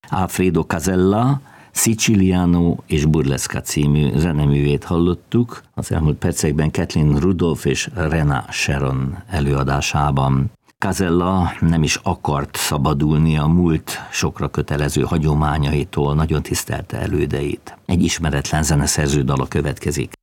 Alfredo Casella Siciliano és Burlesca című zeneművét hallottuk, az elmúlt percekben Kathleen Rudolph és Rena Sharon előadásában. Casella nem is akart szabadulni a múlt sokra kötelező hagyományaitól, nagyon tisztelte elődeit. Egy ismeretlen zeneszerző dala következik.